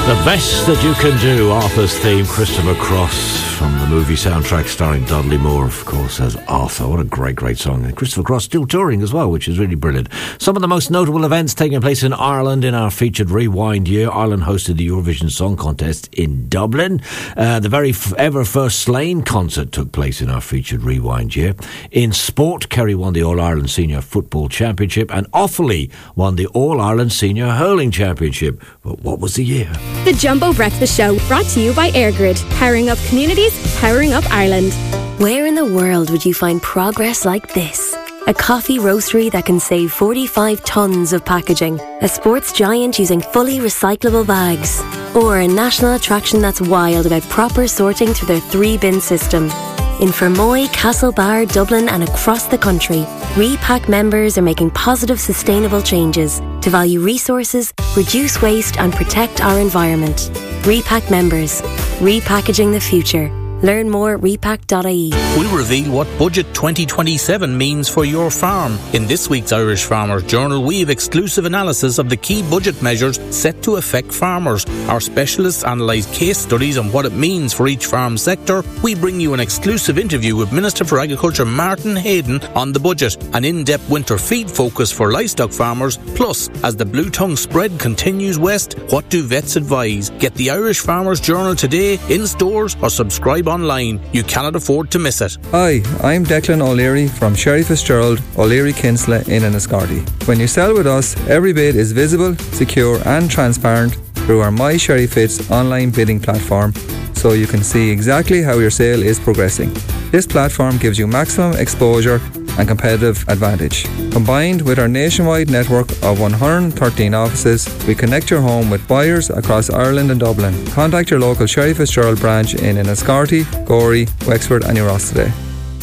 The best that you can do, Arthur's theme, Christopher Cross, from the movie soundtrack starring Dudley Moore, of course, as Arthur. What a great song. And Christopher Cross still touring as well, which is really brilliant. Some of the most notable events taking place in Ireland in our featured Rewind year. Ireland hosted the Eurovision Song Contest in Dublin. The very ever first Slane concert took place in our featured Rewind year. In sport, Kerry won the All-Ireland Senior Football Championship and Offaly won the All-Ireland Senior Hurling Championship. But what was the year? The Jumbo Breakfast Show, brought to you by Airgrid. Powering up communities, powering up Ireland. Where in the world would you find progress like this? A coffee roastery that can save 45 tonnes of packaging. A sports giant using fully recyclable bags. Or a national attraction that's wild about proper sorting through their 3-bin system. In Fermoy, Castlebar, Dublin and across the country, Repack members are making positive, sustainable changes to value resources, reduce waste and protect our environment. Repack members. Repackaging the future. Learn more at repack.ie. We'll reveal what Budget 2027 means for your farm. In this week's Irish Farmers Journal, we have exclusive analysis of the key budget measures set to affect farmers. Our specialists analyse case studies on what it means for each farm sector. We bring you an exclusive interview with Minister for Agriculture Martin Hayden on the budget, an in-depth winter feed focus for livestock farmers. Plus, as the blue tongue spread continues west, what do vets advise? Get the Irish Farmers Journal today in stores or subscribe online. You cannot afford to miss it. Hi, I'm Declan O'Leary from Sherry Fitzgerald, O'Leary Kinsella in Enniscorthy. When you sell with us, every bid is visible, secure and transparent through our My Sherry Fitz online bidding platform, so you can see exactly how your sale is progressing. This platform gives you maximum exposure and competitive advantage. Combined with our nationwide network of 113 offices, we connect your home with buyers across Ireland and Dublin. Contact your local Sherry Fitzgerald branch in Enniscorthy, Gorey, Wexford and Ross today.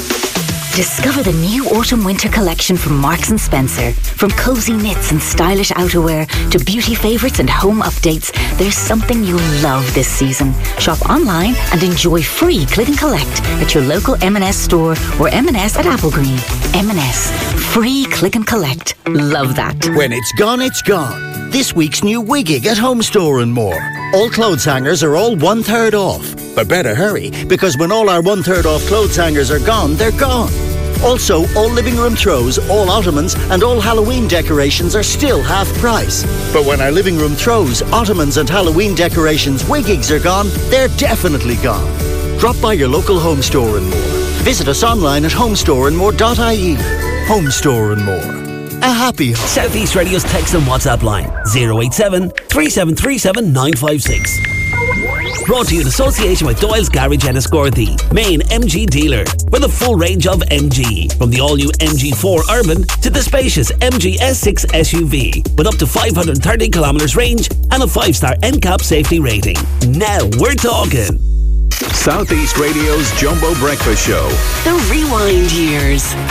Discover the new autumn-winter collection from Marks & Spencer. From cosy knits and stylish outerwear to beauty favourites and home updates, there's something you'll love this season. Shop online and enjoy free click and collect at your local M&S store or M&S at Applegreen. M&S. Free click and collect. Love that. When it's gone, it's gone. This week's new Wiggig at Home Store and More. All clothes hangers are all 1/3 off. But better hurry, because when all our 1/3 off clothes hangers are gone, they're gone. Also, all living room throws, all ottomans and all Halloween decorations are still half price. But when our living room throws, ottomans and Halloween decorations Wiggigs are gone, they're definitely gone. Drop by your local Home Store and More. Visit us online at homestoreandmore.ie. Home Store and More. A happy home. South East Radio's text and WhatsApp line 087 3737 956. Brought to you in association with Doyle's Garage Enniscorthy, main MG dealer, with a full range of MG, from the all-new MG4 Urban to the spacious MG S6 SUV, with up to 530 kilometres range and a 5-star NCAP safety rating. Now we're talking. South East Radio's Jumbo Breakfast Show. The Rewind years.